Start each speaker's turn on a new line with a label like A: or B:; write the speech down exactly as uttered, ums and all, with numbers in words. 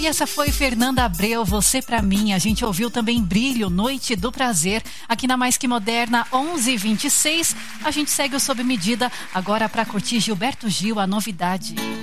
A: E essa foi Fernanda Abreu, Você Pra Mim. A gente ouviu também Brilho, Noite do Prazer, aqui na Mais Que Moderna, onze e vinte e seis. A gente segue o Sob Medida, agora pra curtir Gilberto Gil, A Novidade.